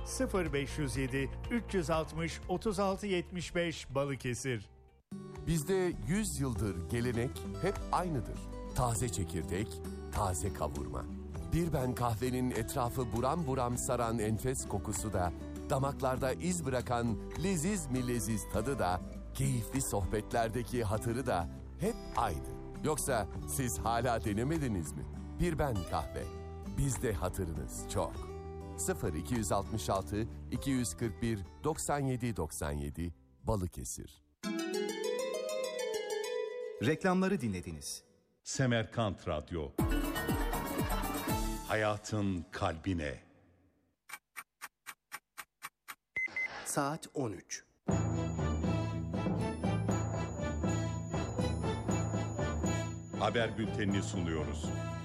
0507 360 36 75 Balıkesir. Bizde 100 yıldır gelenek hep aynıdır. Taze çekirdek, taze kavurma. Bir ben kahvenin etrafı buram buram saran enfes kokusu da, damaklarda iz bırakan leziz mi leziz tadı da, keyifli sohbetlerdeki hatırı da hep aynı. Yoksa siz hala denemediniz mi? Bir ben kahve. Bizde hatırınız çok. 0266 241 97 97 Balıkesir. Reklamları dinlediniz. Semerkant Radyo. Hayatın kalbine. Saat 13. Haber bültenini sunuyoruz.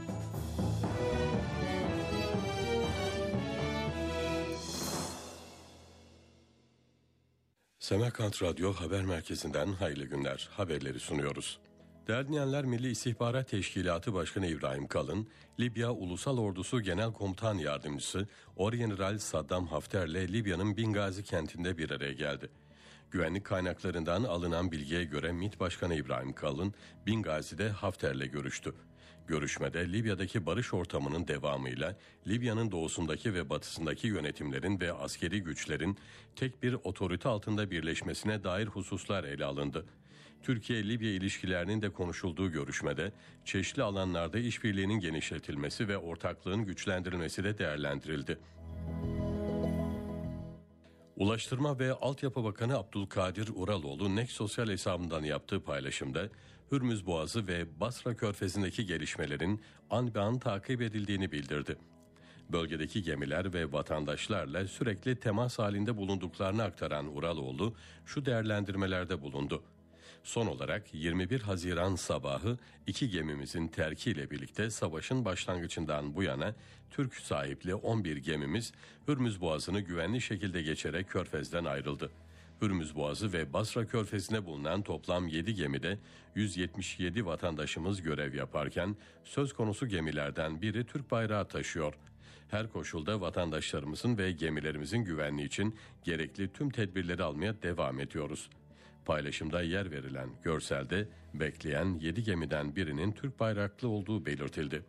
Semerkant Radyo Haber Merkezi'nden hayırlı günler. Haberleri sunuyoruz. Değerli dinleyenler, Milli İstihbarat Teşkilatı Başkanı İbrahim Kalın, Libya Ulusal Ordusu Genel Komutan Yardımcısı Orgeneral Saddam Hafter'le Libya'nın Bingazi kentinde bir araya geldi. Güvenlik kaynaklarından alınan bilgiye göre MİT Başkanı İbrahim Kalın, Bingazi'de Hafter'le görüştü. Görüşmede Libya'daki barış ortamının devamıyla Libya'nın doğusundaki ve batısındaki yönetimlerin ve askeri güçlerin tek bir otorite altında birleşmesine dair hususlar ele alındı. Türkiye-Libya ilişkilerinin de konuşulduğu görüşmede çeşitli alanlarda işbirliğinin genişletilmesi ve ortaklığın güçlendirilmesi de değerlendirildi. Ulaştırma ve Altyapı Bakanı Abdülkadir Uraloğlu Next Sosyal hesabından yaptığı paylaşımda Hürmüz Boğazı ve Basra Körfezi'ndeki gelişmelerin an be an takip edildiğini bildirdi. Bölgedeki gemiler ve vatandaşlarla sürekli temas halinde bulunduklarını aktaran Uraloğlu şu değerlendirmelerde bulundu. Son olarak 21 Haziran sabahı 2 gemimizin terkiyle birlikte savaşın başlangıcından bu yana Türk sahipli 11 gemimiz Hürmüz Boğazı'nı güvenli şekilde geçerek Körfez'den ayrıldı. Hürmüz Boğazı ve Basra Körfezi'ne bulunan toplam 7 gemide 177 vatandaşımız görev yaparken söz konusu gemilerden biri Türk bayrağı taşıyor. Her koşulda vatandaşlarımızın ve gemilerimizin güvenliği için gerekli tüm tedbirleri almaya devam ediyoruz. Paylaşımda yer verilen görselde bekleyen 7 gemiden birinin Türk bayraklı olduğu belirtildi.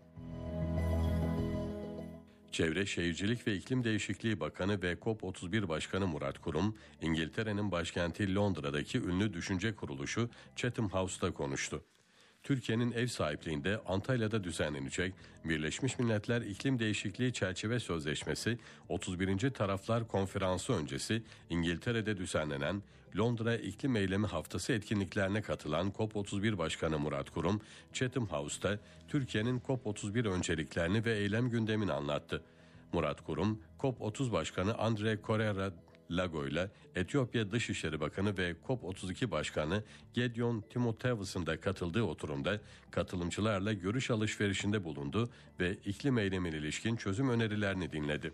Çevre, Şehircilik ve İklim Değişikliği Bakanı ve COP31 Başkanı Murat Kurum, İngiltere'nin başkenti Londra'daki ünlü düşünce kuruluşu Chatham House'ta konuştu. Türkiye'nin ev sahipliğinde Antalya'da düzenlenecek Birleşmiş Milletler İklim Değişikliği Çerçeve Sözleşmesi 31. Taraflar Konferansı öncesi İngiltere'de düzenlenen Londra İklim Eylemi Haftası etkinliklerine katılan COP31 Başkanı Murat Kurum, Chatham House'ta Türkiye'nin COP31 önceliklerini ve eylem gündemini anlattı. Murat Kurum, COP30 Başkanı Andre Correa Lago ile Etiyopya Dışişleri Bakanı ve COP32 Başkanı Gedeon Timotheus'un da katıldığı oturumda katılımcılarla görüş alışverişinde bulundu ve iklim eylemine ilişkin çözüm önerilerini dinledi.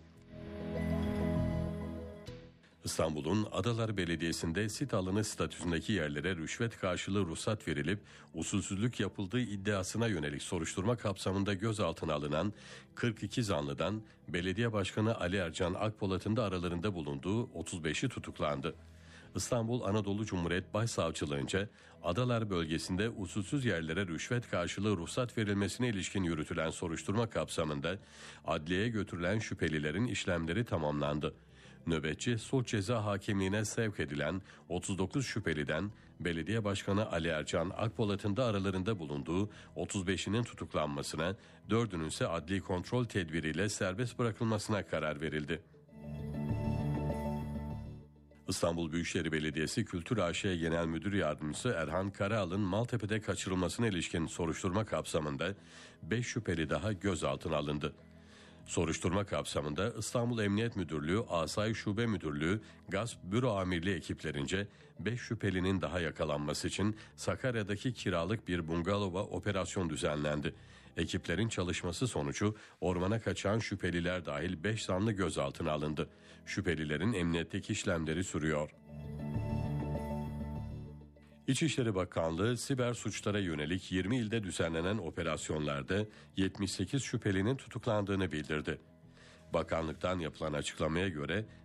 İstanbul'un Adalar Belediyesi'nde sit alanı statüsündeki yerlere rüşvet karşılığı ruhsat verilip usulsüzlük yapıldığı iddiasına yönelik soruşturma kapsamında gözaltına alınan 42 zanlıdan Belediye Başkanı Ali Ercan Akpolat'ın da aralarında bulunduğu 35'i tutuklandı. İstanbul Anadolu Cumhuriyet Başsavcılığınca Adalar bölgesinde usulsüz yerlere rüşvet karşılığı ruhsat verilmesine ilişkin yürütülen soruşturma kapsamında adliyeye götürülen şüphelilerin işlemleri tamamlandı. Nöbetçi sulh ceza hakimliğine sevk edilen 39 şüpheliden Belediye Başkanı Ali Ercan Akpolat'ın da aralarında bulunduğu 35'inin tutuklanmasına, 4'ünün ise adli kontrol tedbiriyle serbest bırakılmasına karar verildi. İstanbul Büyükşehir Belediyesi Kültür AŞ Genel Müdür Yardımcısı Erhan Karaal'ın Maltepe'de kaçırılmasına ilişkin soruşturma kapsamında 5 şüpheli daha gözaltına alındı. Soruşturma kapsamında İstanbul Emniyet Müdürlüğü, Asayiş Şube Müdürlüğü, Gasp Büro Amirliği ekiplerince 5 şüphelinin daha yakalanması için Sakarya'daki kiralık bir bungalova operasyon düzenlendi. Ekiplerin çalışması sonucu ormana kaçan şüpheliler dahil 5 zanlı gözaltına alındı. Şüphelilerin emniyetteki işlemleri sürüyor. İçişleri Bakanlığı siber suçlara yönelik 20 ilde düzenlenen operasyonlarda 78 şüphelinin tutuklandığını bildirdi. Bakanlıktan yapılan açıklamaya göre